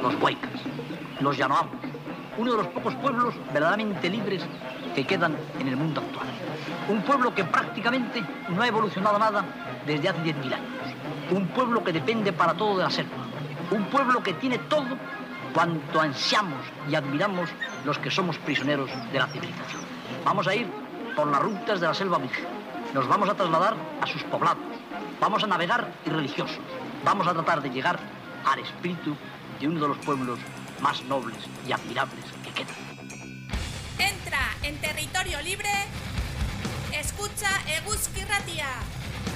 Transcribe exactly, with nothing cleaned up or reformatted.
los huaycas, los yanoamos, uno de los pocos pueblos verdaderamente libres que quedan en el mundo actual. Un pueblo que prácticamente no ha evolucionado nada desde hace diez mil años. Un pueblo que depende para todo de la selva. Un pueblo que tiene todo cuanto ansiamos y admiramos los que somos prisioneros de la civilización. Vamos a ir por las rutas de la selva virgen. Nos vamos a trasladar a sus poblados. Vamos a navegar irreligiosos. Vamos a tratar de llegar al espíritu de uno de los pueblos más nobles y admirables que quedan. Entra en territorio libre. Escucha Eguzki Ratia.